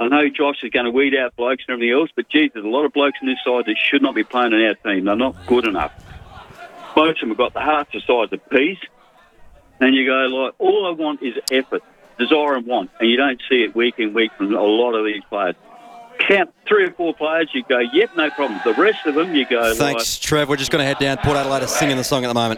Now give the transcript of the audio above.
know Josh is going to weed out blokes and everything else, but geez, there's a lot of blokes on this side that should not be playing on our team. They're not good enough. Most of them have got the hearts the size of peas. And you go, like, all I want is effort, desire and want. And you don't see it week in, week from a lot of these players. Count 3 or 4 players, you go, yep, no problem. The rest of them, you go, Thanks, Trev. We're just going to head down to Port Adelaide to singing the song at the moment.